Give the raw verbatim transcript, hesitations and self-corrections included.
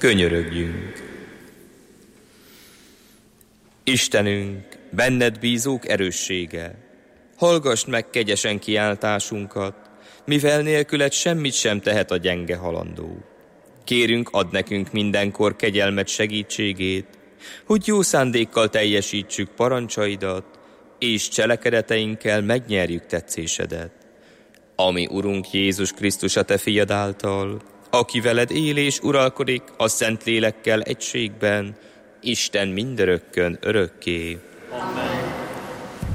Könyörögjünk. Istenünk, benned bízók erőssége, hallgassd meg kegyesen kiáltásunkat, mivel nélküled semmit sem tehet a gyenge halandó. Kérünk, add nekünk mindenkor kegyelmet segítségét, hogy jó szándékkal teljesítsük parancsaidat, és cselekedeteinkkel megnyerjük tetszésedet. Ami Urunk Jézus Krisztus a te fiad által, aki veled él és uralkodik a Szentlélekkel egységben, Isten mindörökkön örökké. Amen.